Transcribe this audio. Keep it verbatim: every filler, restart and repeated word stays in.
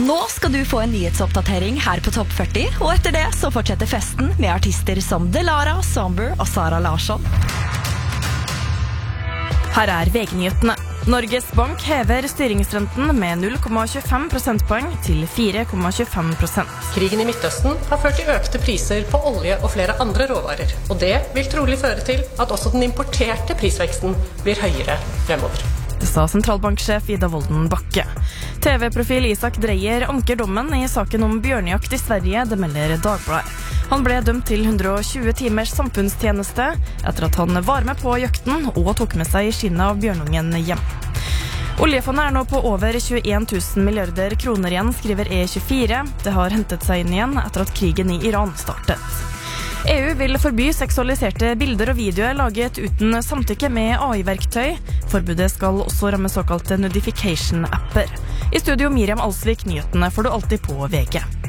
Nå skal du få en nyhetsoppdatering her på Topp førti, og etter det så fortsetter festen med artister som Delara, Somber og Sara Larsson. Her er V G-nyhetene. Norges Bank hever styringsrenten med null komma tjuefem prosentpoeng til fire komma tjuefem prosent. Krigen i Midtøsten har ført til økte priser på olje og flere andre råvarer, og det vil trolig føre til at også den importerte prisveksten blir høyere fremover. Det sa sentralbanksjef Ida Wolden Bakke. T V-profil Isak Dreyer anker dommen i saken om bjørnejakt i Sverige, det melder Dagbladet. Han ble dømt til hundre og tjue timers samfunnstjeneste etter at han var med på jakten og tok med seg skinnet av bjørnungen hjem. Oljefondet er nå på over tjueen tusen milliarder kroner igjen, skriver E tjuefire. Det har hentet seg inn igjen etter at krigen i Iran startet. E U vil forby seksualiserte bilder og videoer laget uten samtykke med A I-verktøy. Forbudet skal også ramme såkalte notification-apper. I studio Miriam Alsvik, nyhetene får du alltid på V G.